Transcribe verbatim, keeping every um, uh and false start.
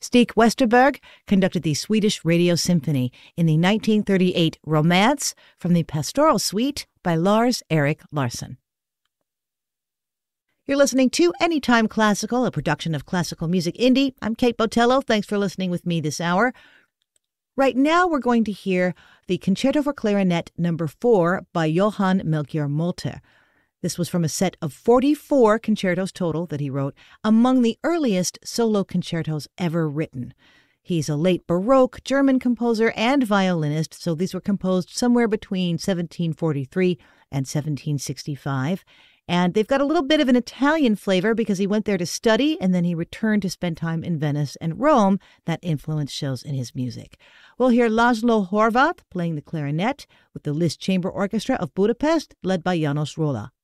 Stig Westerberg conducted the Swedish Radio Symphony in the nineteen thirty-eight Romance from the Pastoral Suite by Lars-Erik Larsson. You're listening to Anytime Classical, a production of Classical Music Indie. I'm Kate Botello. Thanks for listening with me this hour. Right now, we're going to hear the Concerto for Clarinet number four by Johann Melchior Moltke. This was from a set of forty-four concertos total that he wrote, among the earliest solo concertos ever written. He's a late Baroque German composer and violinist, so these were composed somewhere between seventeen forty-three and seventeen sixty-five. And they've got a little bit of an Italian flavor because he went there to study and then he returned to spend time in Venice and Rome. That influence shows in his music. We'll hear Laszlo Horváth playing the clarinet with the Liszt Chamber Orchestra of Budapest, led by János Róla.